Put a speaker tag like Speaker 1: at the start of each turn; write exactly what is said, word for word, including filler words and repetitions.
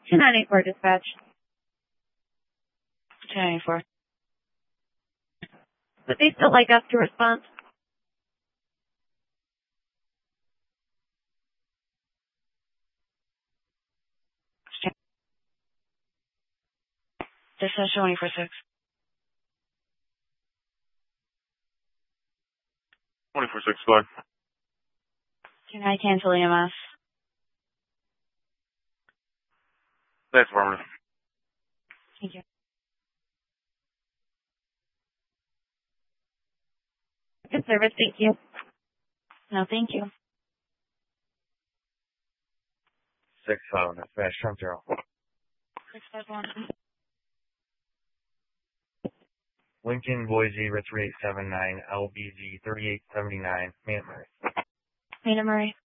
Speaker 1: two nine eight four dispatch.
Speaker 2: two nine eight four.
Speaker 1: Would they still like us to respond?
Speaker 2: Dispatch twenty four six.
Speaker 3: twenty four six, go ahead.
Speaker 2: two nine cancel E M S.
Speaker 3: That's affirmative.
Speaker 2: Thank you.
Speaker 1: Good service, thank you.
Speaker 2: No, thank you.
Speaker 4: Six seven, dispatch Trump zero.
Speaker 2: six five one.
Speaker 4: Lincoln, Boise, three eight seven nine, L B Z thirty-eight seventy-nine, Mount Murray.
Speaker 2: Mina Murray.